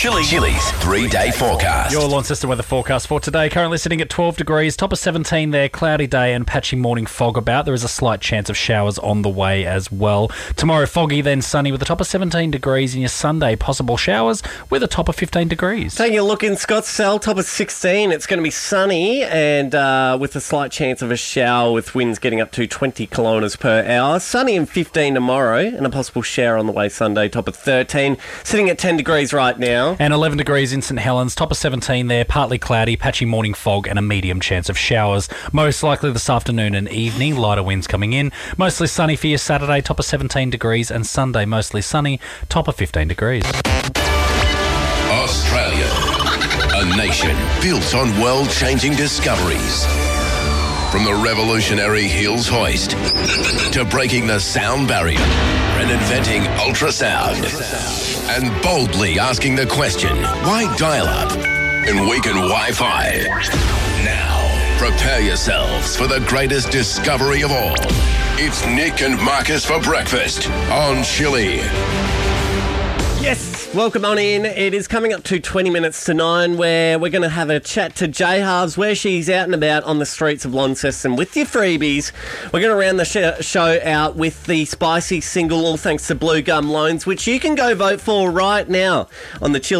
Chili's 3-day forecast. Your Launceston weather forecast for today. Currently sitting at 12 degrees, top of 17 there, cloudy day and patchy morning fog about. There is a slight chance of showers on the way as well. Tomorrow foggy, then sunny with a top of 17 degrees. In your Sunday, possible showers with a top of 15 degrees. Taking a look in Scottsdale, top of 16. It's going to be sunny and with a slight chance of a shower with winds getting up to 20 kilometres per hour. Sunny and 15 tomorrow and a possible shower on the way Sunday, top of 13. Sitting at 10 degrees right now. And 11 degrees in St Helens, top of 17 there, partly cloudy, patchy morning fog and a medium chance of showers. Most likely this afternoon and evening, lighter winds coming in. Mostly sunny for your Saturday, top of 17 degrees, and Sunday mostly sunny, top of 15 degrees. Australia, a nation built on world-changing discoveries. From the revolutionary Hills hoist to breaking the sound barrier and inventing ultrasound. And boldly asking the question, why dial-up and weaken Wi-Fi? Now, prepare yourselves for the greatest discovery of all. It's Nick and Marcus for breakfast on Chili. Yes, welcome on in. It is coming up to 20 minutes to 9 where we're going to have a chat to Jay Halves where she's out and about on the streets of Launceston with your freebies. We're going to round the show out with the spicy single, all thanks to Blue Gum Loans, which you can go vote for right now on the Chili